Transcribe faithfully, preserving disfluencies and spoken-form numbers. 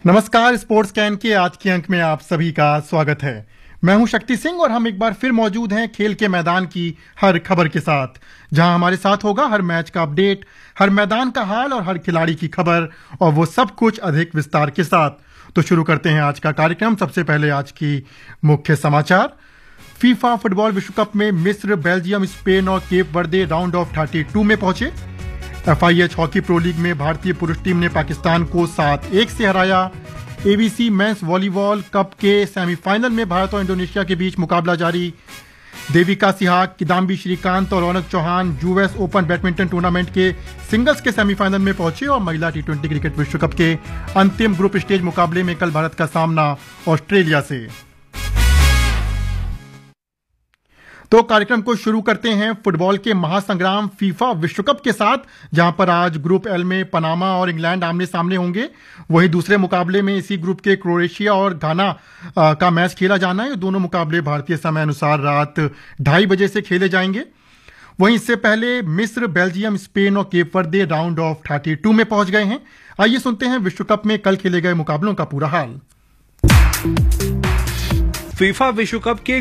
नमस्कार, sports can के आज के अंक में आप सभी का स्वागत है। मैं हूं शक्ति सिंह और हम एक बार फिर मौजूद हैं खेल के मैदान की हर खबर के साथ, जहां हमारे साथ होगा हर मैच का अपडेट, हर मैदान का हाल और हर खिलाड़ी की खबर, और वो सब कुछ अधिक विस्तार के साथ। तो शुरू करते हैं आज का कार्यक्रम। सबसे पहले आज की मुख्य समाचार। फीफा फुटबॉल विश्व कप में मिस्र, बेल्जियम, स्पेन और cap Varde round of thirty two में पहुंचे। F I H hockey pro league में भारतीय पुरुष टीम ने पाकिस्तान को सात एक से हराया। A B C mains volleyball cup के सेमीफाइनल में भारत और इंडोनेशिया के बीच मुकाबला जारी। देविका सिहाग, किदाम्बी श्रीकांत और रौनक Chauhan US open badminton tournament के सिंगल्स के सेमीफाइनल में पहुंचे। और महिला टी ट्वेंटी क्रिकेट विश्व कप के अंतिम ग्रुप स्टेज मुकाबले में कल भारत का सामना ऑस्ट्रेलिया से। तो कार्यक्रम को शुरू करते हैं फुटबॉल के महासंग्राम फीफा विश्व कप के साथ, जहां पर आज ग्रुप एल में पनामा और इंग्लैंड आमने सामने होंगे। वहीं दूसरे मुकाबले में इसी ग्रुप के क्रोएशिया और घाना का मैच खेला जाना है। दोनों मुकाबले भारतीय समय अनुसार रात ढाई बजे से खेले जाएंगे। वहीं इससे पहले मिस्र, बेल्जियम, स्पेन और cap Varde round of thirty two में पहुंच गए हैं। आइए सुनते हैं विश्व कप में कल खेले गए मुकाबलों का पूरा हाल। फीफा विश्व कप के